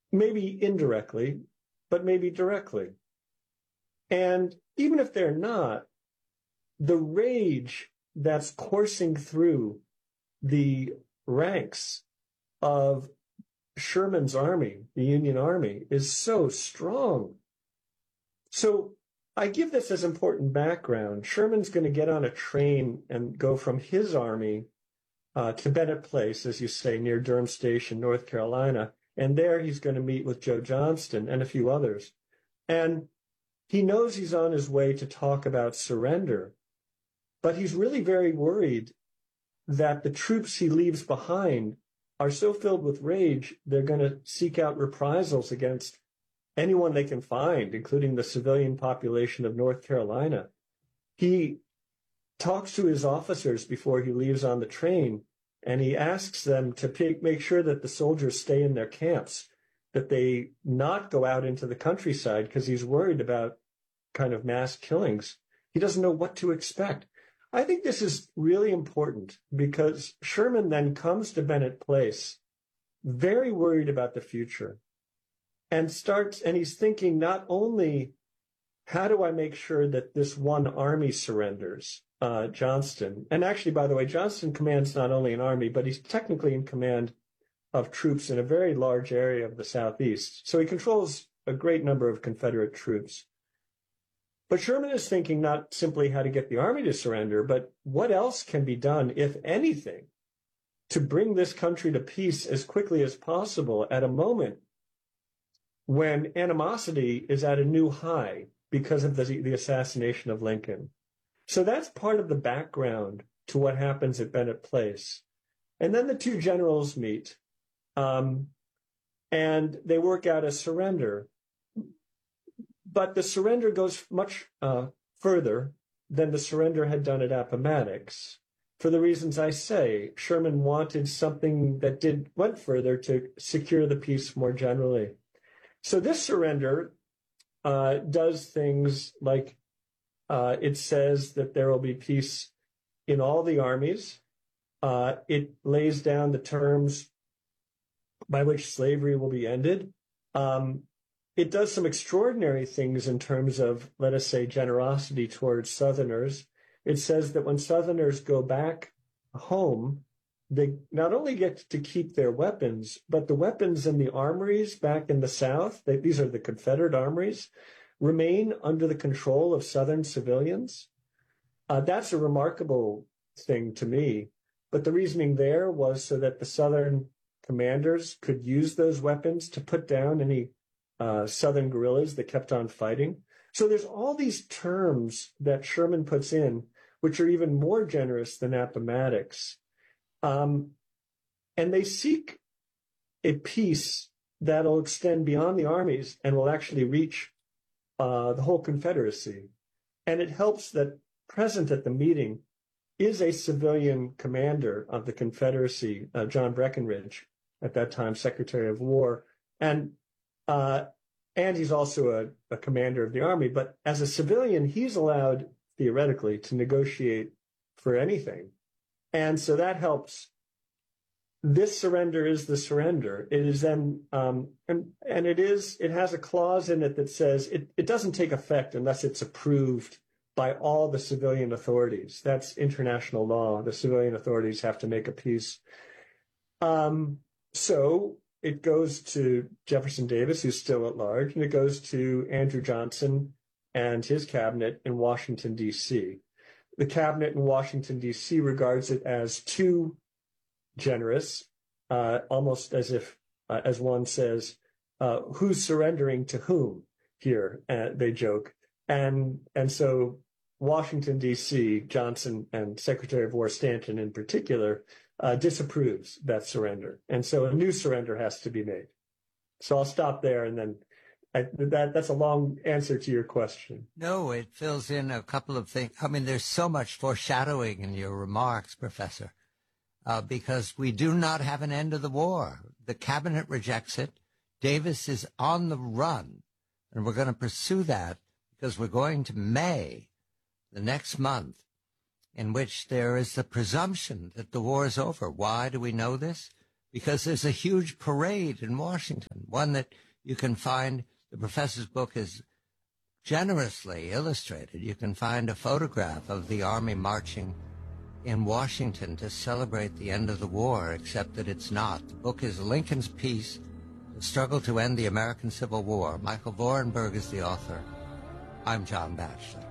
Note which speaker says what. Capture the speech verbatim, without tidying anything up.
Speaker 1: maybe indirectly, but maybe directly. And even if they're not, the rage that's coursing through the ranks of Sherman's army, the Union Army, is so strong. So I give this as important background. Sherman's going to get on a train and go from his army uh, to Bennett Place, as you say, near Durham Station, North Carolina. And there he's going to meet with Joe Johnston and a few others. And he knows he's on his way to talk about surrender, but he's really very worried that the troops he leaves behind are so filled with rage, they're going to seek out reprisals against anyone they can find, including the civilian population of North Carolina. He talks to his officers before he leaves on the train, and he asks them to pick, make sure that the soldiers stay in their camps, that they not go out into the countryside, because he's worried about kind of mass killings. He doesn't know what to expect. I think this is really important because Sherman then comes to Bennett Place very worried about the future and starts, and he's thinking not only how do I make sure that this one army surrenders, uh, Johnston, and actually, by the way, Johnston commands not only an army, but he's technically in command of troops in a very large area of the Southeast. So he controls a great number of Confederate troops. But Sherman is thinking not simply how to get the army to surrender, but what else can be done, if anything, to bring this country to peace as quickly as possible at a moment when animosity is at a new high because of the, the assassination of Lincoln. So that's part of the background to what happens at Bennett Place. And then the two generals meet, um, and they work out a surrender. But the surrender goes much uh, further than the surrender had done at Appomattox. For the reasons I say, Sherman wanted something that did went further to secure the peace more generally. So this surrender uh, does things like uh, it says that there will be peace in all the armies. Uh, it lays down the terms by which slavery will be ended. Um, It does some extraordinary things in terms of, let us say, generosity towards Southerners. It says that when Southerners go back home, they not only get to keep their weapons, but the weapons in the armories back in the South, they, these are the Confederate armories, remain under the control of Southern civilians. Uh, that's a remarkable thing to me. But the reasoning there was so that the Southern commanders could use those weapons to put down any Uh, Southern guerrillas that kept on fighting. So there's all these terms that Sherman puts in, which are even more generous than Appomattox. Um, and they seek a peace that'll extend beyond the armies and will actually reach uh, the whole Confederacy. And it helps that present at the meeting is a civilian commander of the Confederacy, uh, John Breckinridge, at that time Secretary of War. And Uh, and he's also a, a commander of the army. But as a civilian, he's allowed, theoretically, to negotiate for anything. And so that helps. This surrender is the surrender. It is then, um, and, and it is, it has a clause in it that says it, it doesn't take effect unless it's approved by all the civilian authorities. That's international law. The civilian authorities have to make a peace. Um, so, It goes to Jefferson Davis, who's still at large, and it goes to Andrew Johnson and his cabinet in Washington, D C. The cabinet in Washington, D C regards it as too generous, uh, almost as if, uh, as one says, uh, who's surrendering to whom here, uh, they joke. And, and so Washington, D C, Johnson and Secretary of War Stanton in particular, Uh, disapproves that surrender. And so a new surrender has to be made. So I'll stop there, and then I, that that's a long answer to your question.
Speaker 2: No, it fills in a couple of things. I mean, there's so much foreshadowing in your remarks, Professor, uh, because we do not have an end of the war. The cabinet rejects it. Davis is on the run, and we're going to pursue that because we're going to May, the next month, in which there is the presumption that the war is over. Why do we know this? because there's a huge parade in Washington, one that you can find. The professor's book is generously illustrated. You can find a photograph of the Army marching in Washington to celebrate the end of the war, except that it's not. The book is Lincoln's Peace, The Struggle to End the American Civil War. Michael Vorenberg is the author. I'm John Batchelor.